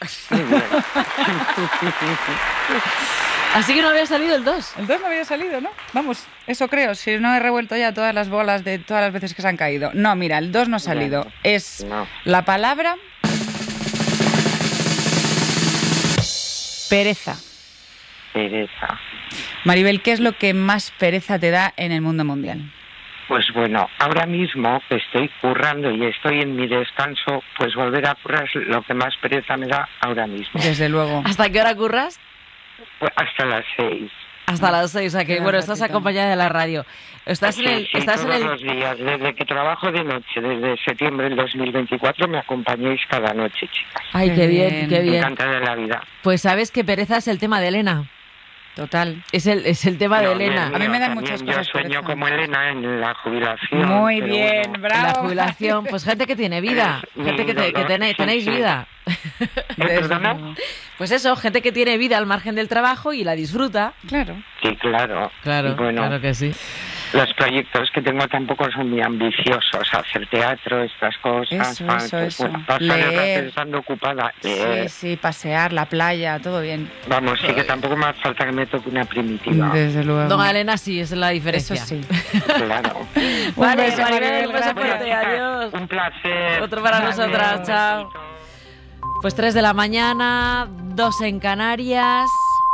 Muy bien. Así que no había salido el 2. El 2 no había salido, ¿no? Vamos, eso creo, si no he revuelto ya todas las bolas de todas las veces que se han caído. No, mira, el 2 no ha salido. Es No. la palabra pereza. Pereza. Maribel, ¿qué es lo que más pereza te da en el mundo mundial? Pues bueno, ahora mismo que estoy currando y estoy en mi descanso, pues volver a currar es lo que más pereza me da ahora mismo. Desde luego. ¿Hasta qué hora curras? Pues hasta las 6. Hasta las 6, o sea que, Queda bueno, un estás ratito. acompañada de la radio. Estás en el... Sí, todos los días. Desde que trabajo de noche, desde septiembre del 2024, me acompañáis cada noche, chicas. Ay, Qué qué bien, bien. qué Me bien. encanta de la vida. Pues sabes que pereza es el tema de Elena. Total. Es el tema de No, Elena. Dios A mí me mío, dan también muchas yo cosas sueño pereza. como Elena en la jubilación. Muy pero bien, bueno. bravo. La jubilación, pues gente que tiene vida, Es gente que, mi dolor, tenéis sí. vida. ¿Perdona? Pues eso, gente que tiene vida al margen del trabajo y la disfruta. Claro. Sí, claro. Claro, Y bueno, claro que sí. los proyectos que tengo tampoco son muy ambiciosos. Hacer teatro, estas cosas. Eso. Pasar el rato Leer. estando ocupada. Sí, Leer. sí, pasear, la playa, todo bien. Vamos, sí que tampoco me hace falta que me toque una primitiva. Desde luego. Don Elena sí, esa es la diferencia. Eso sí. Claro. Vale, beso, Maribel, Maribel, un beso gracias. fuerte, adiós. Un placer. Otro para nosotras, chao. Pues 3 de la mañana, 2 en Canarias.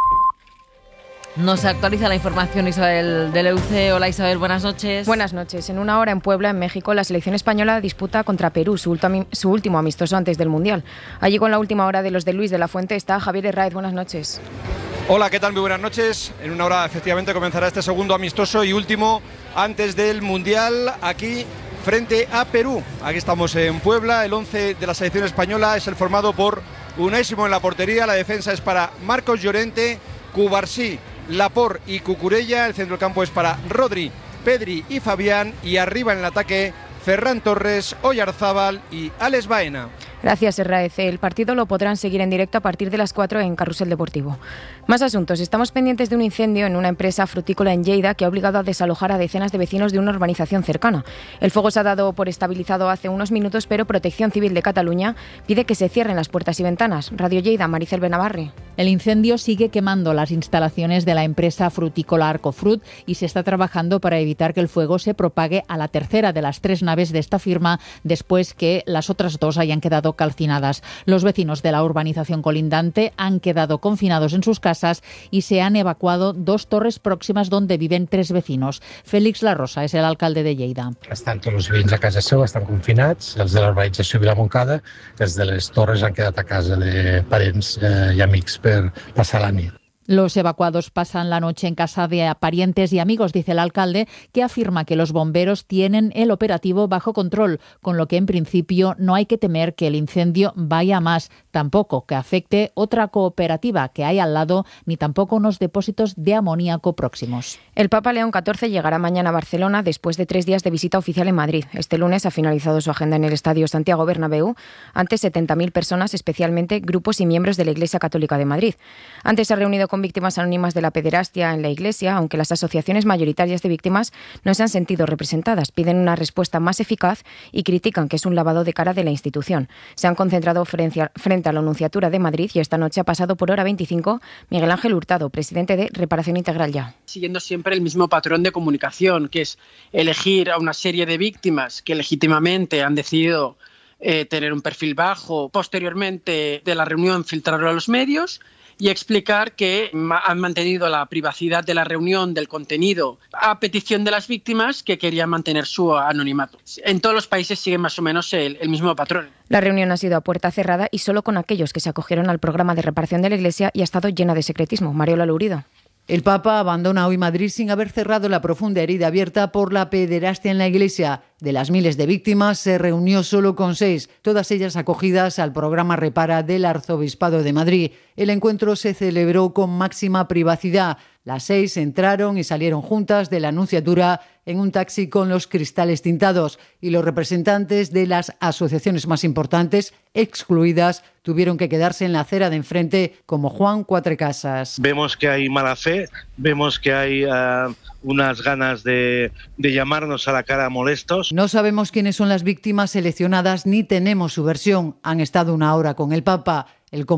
Nos actualiza la información Isabel de Leuce. Hola Isabel, buenas noches. Buenas noches. En una hora en Puebla, en México, la selección española disputa contra Perú, su último amistoso antes del Mundial. Allí con la última hora de los de Luis de la Fuente está Javier Herráez. Buenas noches. Hola, ¿qué tal? Muy buenas noches. En una hora efectivamente comenzará este segundo amistoso y último antes del Mundial aquí frente a Perú. Aquí estamos en Puebla. El 11 de la selección española es el formado por Unai Simón en la portería. La defensa es para Marcos Llorente, Cubarsí, Laporte y Cucurella. El centro del campo es para Rodri, Pedri y Fabián. Y arriba en el ataque Ferran Torres, Oyarzábal y Alex Baena. Gracias, Herráez. El partido lo podrán seguir en directo a partir de las 4 en Carrusel Deportivo. Más asuntos. Estamos pendientes de un incendio en una empresa frutícola en Lleida que ha obligado a desalojar a decenas de vecinos de una urbanización cercana. El fuego se ha dado por estabilizado hace unos minutos, pero Protección Civil de Cataluña pide que se cierren las puertas y ventanas. Radio Lleida, Maricel Benavarre. El incendio sigue quemando las instalaciones de la empresa frutícola Arcofrut y se está trabajando para evitar que el fuego se propague a la tercera de las 3 naves de esta firma después que las otras 2 hayan quedado calcinadas. Los vecinos de la urbanización colindante han quedado confinados en sus casas y se han evacuado 2 torres próximas donde viven 3 vecinos. Félix La Rosa és el alcalde de Lleida. Estan tots els veïns a casa seva, estan confinats, els de la urbanització Vila Montcada, els de les torres han quedat a casa de parents i amics per passar la nit. Los evacuados pasan la noche en casa de parientes y amigos, dice el alcalde, que afirma que los bomberos tienen el operativo bajo control, con lo que en principio no hay que temer que el incendio vaya a más, tampoco que afecte otra cooperativa que hay al lado, ni tampoco unos depósitos de amoníaco próximos. El Papa León XIV llegará mañana a Barcelona después de 3 días de visita oficial en Madrid. Este lunes ha finalizado su agenda en el Estadio Santiago Bernabéu ante 70.000 personas, especialmente grupos y miembros de la Iglesia Católica de Madrid. Antes se ha reunido con víctimas anónimas de la pederastia en la Iglesia, aunque las asociaciones mayoritarias de víctimas no se han sentido representadas. Piden una respuesta más eficaz y critican que es un lavado de cara de la institución. Se han concentrado frente a la Nunciatura de Madrid y esta noche ha pasado por hora 25 Miguel Ángel Hurtado, presidente de Reparación Integral Ya. Siguiendo siempre el mismo patrón de comunicación, que es elegir a una serie de víctimas que legítimamente han decidido tener un perfil bajo, posteriormente de la reunión filtrarlo a los medios y explicar que han mantenido la privacidad de la reunión, del contenido, a petición de las víctimas que querían mantener su anonimato. En todos los países sigue más o menos el mismo patrón. La reunión ha sido a puerta cerrada y solo con aquellos que se acogieron al programa de reparación de la Iglesia y ha estado llena de secretismo. Mariola Lourido. El Papa abandona hoy Madrid sin haber cerrado la profunda herida abierta por la pederastia en la Iglesia. De las miles de víctimas, se reunió solo con 6, todas ellas acogidas al programa Repara del Arzobispado de Madrid. El encuentro se celebró con máxima privacidad. Las 6 entraron y salieron juntas de la Nunciatura en un taxi con los cristales tintados y los representantes de las asociaciones más importantes, excluidas, tuvieron que quedarse en la acera de enfrente como Juan Cuatrecasas. Vemos que hay mala fe, vemos que hay unas ganas de llamarnos a la cara molestos. No sabemos quiénes son las víctimas seleccionadas ni tenemos su versión. Han estado una hora con el Papa. El